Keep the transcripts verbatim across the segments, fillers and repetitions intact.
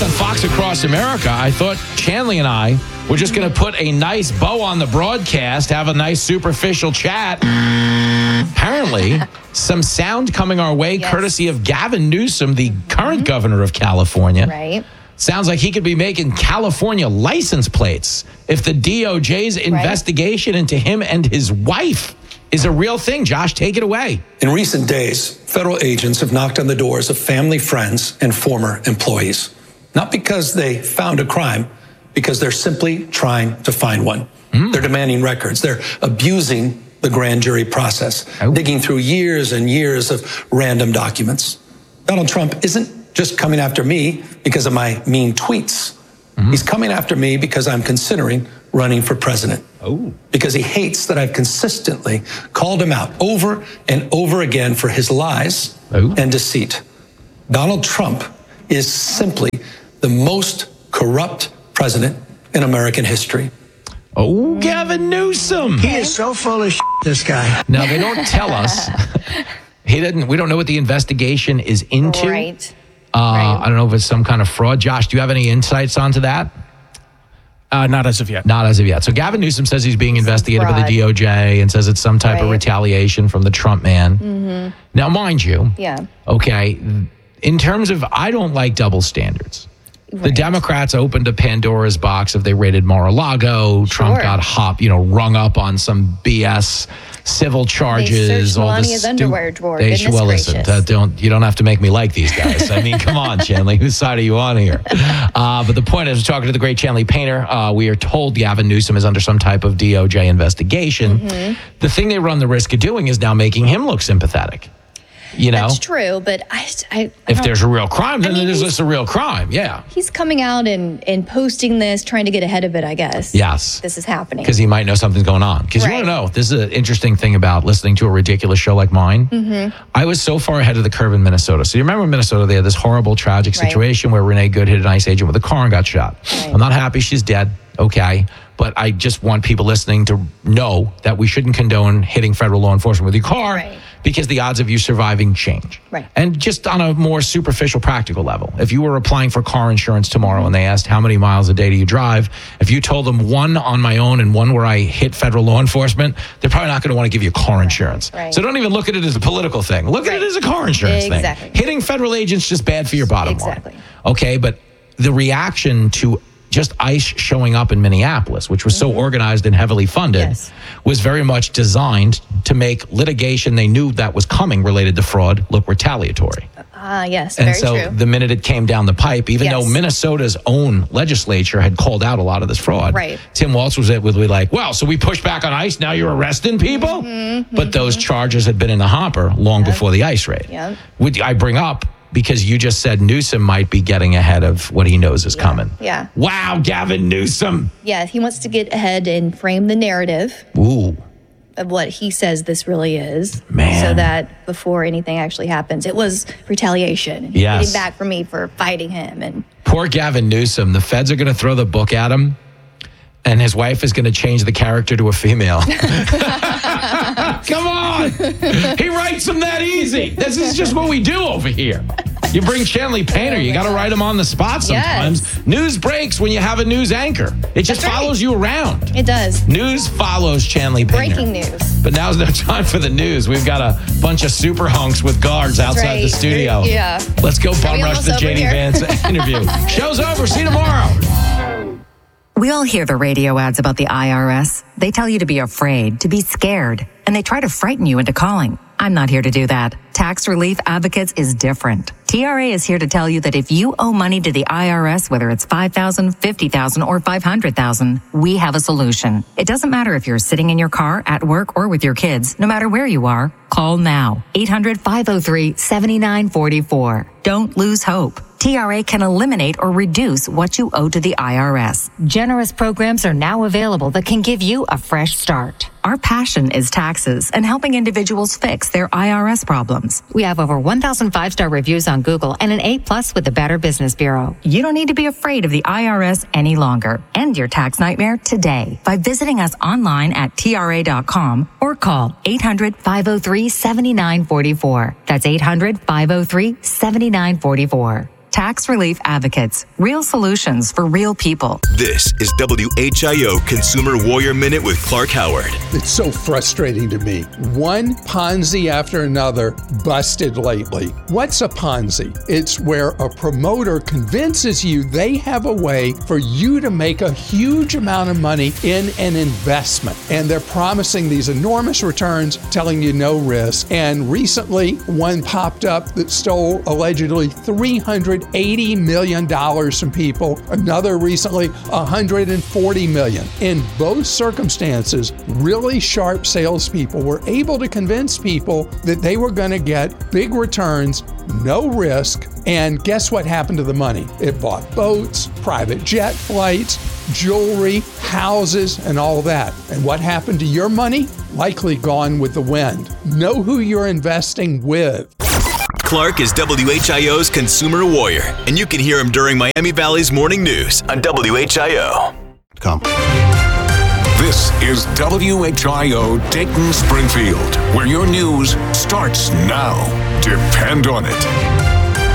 on Fox Across America, I thought Chanley and I were just going to put a nice bow on the broadcast, have a nice superficial chat. Apparently, some sound coming our way, yes. courtesy of Gavin Newsom, the current mm-hmm. governor of California. Right. Sounds like he could be making California license plates if the D O J's investigation right. into him and his wife is a real thing. Josh, take it away. In recent days, federal agents have knocked on the doors of family, friends, and former employees. Not because they found a crime, because they're simply trying to find one. Mm. They're demanding records. They're abusing the grand jury process, oh. digging through years and years of random documents. Donald Trump isn't just coming after me because of my mean tweets. Mm-hmm. He's coming after me because I'm considering running for president. Oh. Because he hates that I've consistently called him out over and over again for his lies oh. and deceit. Donald Trump is simply the most corrupt president in American history. Oh, Gavin Newsom. He is so full of shit, this guy. Now, they don't tell us. He didn't. We don't know what the investigation is into. Right. Uh, right. I don't know if it's some kind of fraud. Josh, do you have any insights onto that? Uh, not as of yet. Not as of yet. So Gavin Newsom says he's being investigated by the D O J and says it's some type right. of retaliation from the Trump man. Mm-hmm. Now, mind you, yeah. okay, in terms of, I don't like double standards. Right. The Democrats opened a Pandora's box if they raided Mar-a-Lago. Sure. Trump got hop, you know, rung up on some B S civil charges. They searched all Melania's stu- underwear drawer. They, Goodness well, gracious. listen, uh, don't, you don't have to make me like these guys. I mean, come on, Chanley. Whose side are you on here? Uh, but the point is, talking to the great Chanley Painter, uh, we are told Gavin Newsom is under some type of D O J investigation. Mm-hmm. The thing they run the risk of doing is now making him look sympathetic. You know, that's true, but I, I, I if there's a real crime, then I mean, there's just a real crime. Yeah, he's coming out and, and posting this, trying to get ahead of it. I guess. Yes, this is happening because he might know something's going on. Because right. you want to know, this is an interesting thing about listening to a ridiculous show like mine. Mm-hmm. I was so far ahead of the curve in Minnesota. So you remember in Minnesota, they had this horrible, tragic situation right. where Renee Good hit an ICE agent with a car and got shot. Right. I'm not happy she's dead. Okay. But I just want people listening to know that we shouldn't condone hitting federal law enforcement with your car right. because the odds of you surviving change. Right. And just on a more superficial, practical level, if you were applying for car insurance tomorrow and they asked how many miles a day do you drive, if you told them one on my own and one where I hit federal law enforcement, they're probably not going to want to give you car insurance. Right. So don't even look at it as a political thing. Look right. at it as a car insurance exactly. thing. Hitting federal agents just bad for your bottom exactly. line. Okay, but the reaction to just ICE showing up in Minneapolis, which was mm-hmm. so organized and heavily funded, yes. was very much designed to make litigation they knew that was coming related to fraud look retaliatory. Ah, uh, yes, and very so true. The minute it came down the pipe, even yes. though Minnesota's own legislature had called out a lot of this fraud, right. Tim Walz was it would be like, well, so we pushed back on ICE, now you're arresting people? Mm-hmm. But mm-hmm. those charges had been in the hopper long yep. before the ICE raid. Yep. Would I bring up because you just said Newsom might be getting ahead of what he knows is yeah. coming. Yeah. Wow, Gavin Newsom. Yeah, he wants to get ahead and frame the narrative. Ooh. Of what he says this really is. Man. So that before anything actually happens, it was retaliation. And yes. getting back for me for fighting him. And poor Gavin Newsom. The feds are going to throw the book at him, and his wife is going to change the character to a female. Come on. He writes them that easy. This is just what we do over here. You bring Chanley Painter, you got to write him on the spot sometimes. Yes. News breaks when you have a news anchor. It just That's follows right. you around. It does. News follows Chanley Painter. Breaking news. But now's no time for the news. We've got a bunch of super hunks with guards That's outside right. the studio. Yeah. Let's go bum we rush the almost J D over here? Vance interview. Show's over. See you tomorrow. We all hear the radio ads about the I R S. They tell you to be afraid, to be scared, and they try to frighten you into calling. I'm not here to do that. Tax Relief Advocates is different. T R A is here to tell you that if you owe money to the I R S, whether it's five thousand dollars, fifty thousand dollars, or five hundred thousand dollars, we have a solution. It doesn't matter if you're sitting in your car, at work, or with your kids. No matter where you are, call now. eight hundred, five oh three, seven nine four four. Don't lose hope. T R A can eliminate or reduce what you owe to the I R S. Generous programs are now available that can give you a fresh start. Our passion is taxes and helping individuals fix their I R S problems. We have over one thousand five-star reviews on Google and an A plus with the Better Business Bureau. You don't need to be afraid of the I R S any longer. End your tax nightmare today by visiting us online at T R A dot com or call eight hundred, five oh three, seven nine four four. That's eight hundred, five oh three, seven nine four four. Tax Relief Advocates. Real solutions for real people. This is W H I O Consumer Warrior Minute with Clark Howard. It's so frustrating to me. One Ponzi after another busted lately. What's a Ponzi? It's where a promoter convinces you they have a way for you to make a huge amount of money in an investment. And they're promising these enormous returns, telling you no risk. And recently, one popped up that stole allegedly three hundred eighty million dollars from people. Another recently, one hundred forty million dollars. In both circumstances, really sharp salespeople were able to convince people that they were going to get big returns, no risk, and guess what happened to the money? It bought boats, private jet flights, jewelry, houses, and all that. And what happened to your money? Likely gone with the wind. Know who you're investing with. Clark is W H I O's Consumer Warrior, and you can hear him during Miami Valley's Morning News on W H I O. Come. This is W H I O Dayton Springfield, where your news starts now. Depend on it.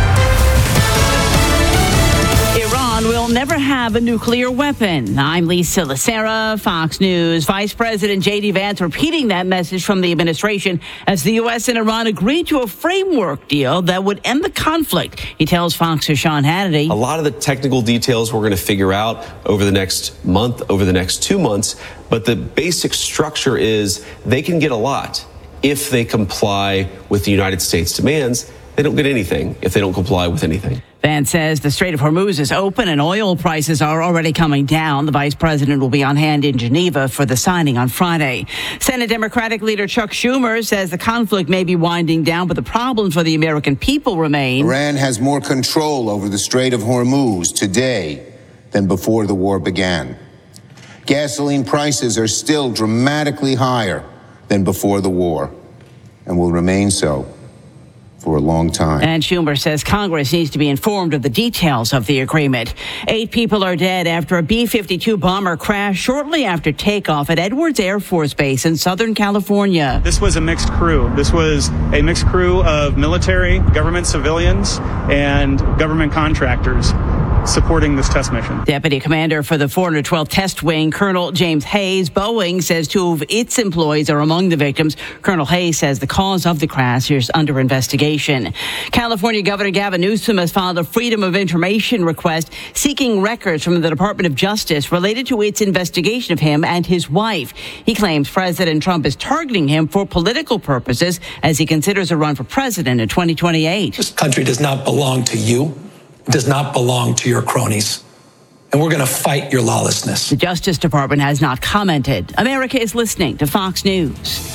Iran will never have a nuclear weapon. I'm Lisa Lacera, Fox News. Vice President J D Vance repeating that message from the administration as the U S and Iran agreed to a framework deal that would end the conflict. He tells Fox's Sean Hannity. A lot of the technical details we're going to figure out over the next month, over the next two months. But the basic structure is they can get a lot if they comply with the United States demands. They don't get anything if they don't comply with anything. Vance says the Strait of Hormuz is open and oil prices are already coming down. The vice president will be on hand in Geneva for the signing on Friday. Senate Democratic leader Chuck Schumer says the conflict may be winding down, but the problems for the American people remain. Iran has more control over the Strait of Hormuz today than before the war began. Gasoline prices are still dramatically higher than before the war and will remain so for a long time. And Schumer says Congress needs to be informed of the details of the agreement. Eight people are dead after a B fifty-two bomber crashed shortly after takeoff at Edwards Air Force Base in Southern California. This was a mixed crew. This was a mixed crew of military, government civilians, and government contractors supporting this test mission. Deputy Commander for the four hundred twelfth Test Wing, Colonel James Hayes, Boeing says two of its employees are among the victims. Colonel Hayes says the cause of the crash is under investigation. California Governor Gavin Newsom has filed a Freedom of Information request seeking records from the Department of Justice related to its investigation of him and his wife. He claims President Trump is targeting him for political purposes as he considers a run for president in twenty twenty-eight. This country does not belong to you. It does not belong to your cronies. And we're going to fight your lawlessness. The Justice Department has not commented. America is listening to Fox News.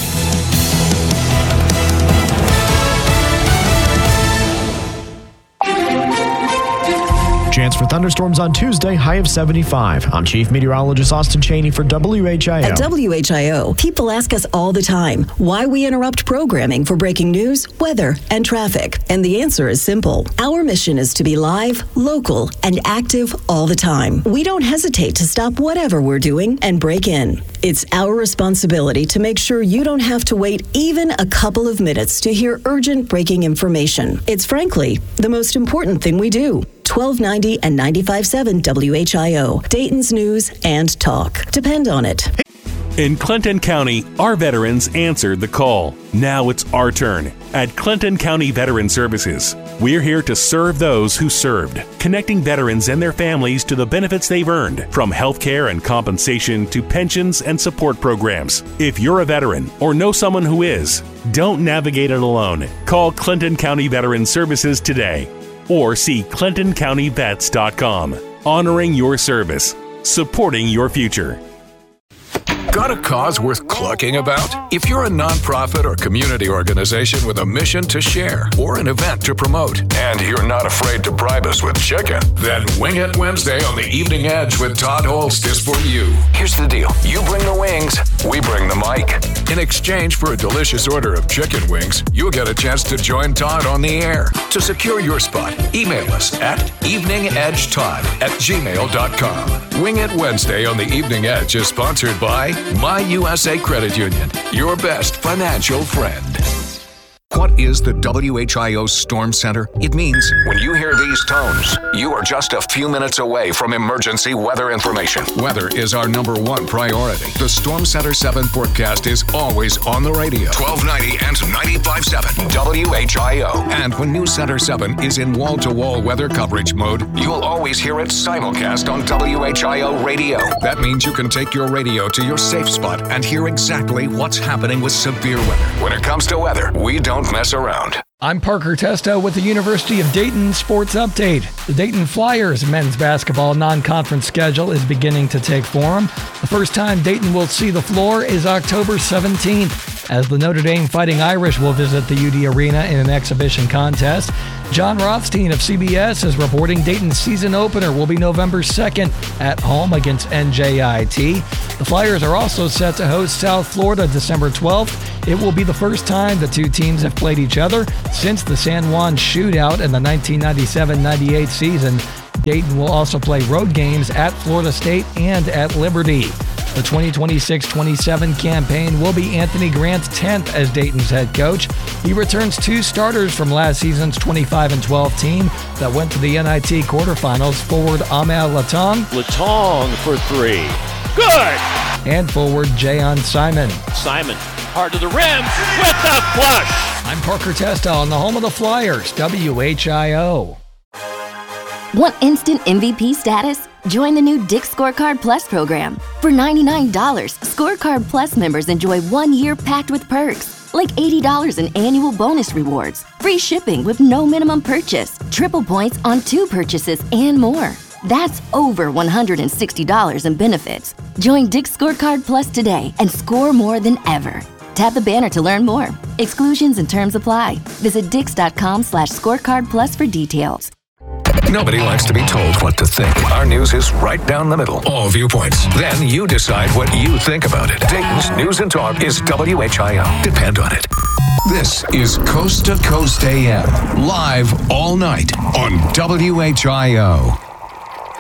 Chance for thunderstorms on Tuesday, high of seventy-five. I'm Chief Meteorologist Austin Cheney for W H I O. At W H I O, people ask us all the time why we interrupt programming for breaking news, weather, and traffic. And the answer is simple. Our mission is to be live, local, and active all the time. We don't hesitate to stop whatever we're doing and break in. It's our responsibility to make sure you don't have to wait even a couple of minutes to hear urgent breaking information. It's frankly the most important thing we do. twelve ninety and ninety-five point seven W H I O, Dayton's News and Talk. Depend on it. In Clinton County, our veterans answered the call. Now it's our turn. At Clinton County Veteran Services, we're here to serve those who served, connecting veterans and their families to the benefits they've earned, from health care and compensation to pensions and support programs. If you're a veteran or know someone who is, don't navigate it alone. Call Clinton County Veteran Services today or see clinton county vets dot com. Honoring your service, supporting your future. Got a cause worth clucking about? If you're a nonprofit or community organization with a mission to share or an event to promote, and you're not afraid to bribe us with chicken, then Wing It Wednesday on the Evening Edge with Todd Holst is for you. Here's the deal. You bring the wings, we bring the mic. In exchange for a delicious order of chicken wings, you'll get a chance to join Todd on the air. To secure your spot, email us at eveningedgetodd at gmail dot com. Wing It Wednesday on the Evening Edge is sponsored by My U S A Credit Union, your best financial friend. What is the W H I O Storm Center? It means when you hear these tones, you are just a few minutes away from emergency weather information. Weather is our number one priority. The Storm Center seven forecast is always on the radio. twelve ninety and ninety-five point seven W H I O. And when News Center seven is in wall-to-wall weather coverage mode, you'll always hear it simulcast on W H I O radio. That means you can take your radio to your safe spot and hear exactly what's happening with severe weather. When it comes to weather, we don't mess around. I'm Parker Testo with the University of Dayton Sports Update. The Dayton Flyers men's basketball non-conference schedule is beginning to take form. The first time Dayton will see the floor is October seventeenth, as the Notre Dame Fighting Irish will visit the U D Arena in an exhibition contest. John Rothstein of C B S is reporting Dayton's season opener will be November second at home against N J I T. The Flyers are also set to host South Florida December twelfth. It will be the first time the two teams have played each other since the San Juan shootout in the nineteen ninety-seven ninety-eight season. Dayton will also play road games at Florida State and at Liberty. The twenty twenty-six twenty-seven campaign will be Anthony Grant's tenth as Dayton's head coach. He returns two starters from last season's twenty-five and twelve team that went to the N I T quarterfinals, forward Amel Latong. Latong for three. Good! And forward Jayon Simon. Simon, hard to the rim with the flush. I'm Parker Testo on the home of the Flyers, W H I O. Want instant M V P status? Join the new Dick's Scorecard Plus program. For ninety-nine dollars, Scorecard Plus members enjoy one year packed with perks, like eighty dollars in annual bonus rewards, free shipping with no minimum purchase, triple points on two purchases, and more. That's over one hundred sixty dollars in benefits. Join Dick's Scorecard Plus today and score more than ever. Tap the banner to learn more. Exclusions and terms apply. Visit dix.com slash scorecard plus for details. Nobody likes to be told what to think. Our news is right down the middle. All viewpoints. Then you decide what you think about it. Dayton's News and Talk is W H I O. Depend on it. This is Coast to Coast A M. Live all night on W H I O.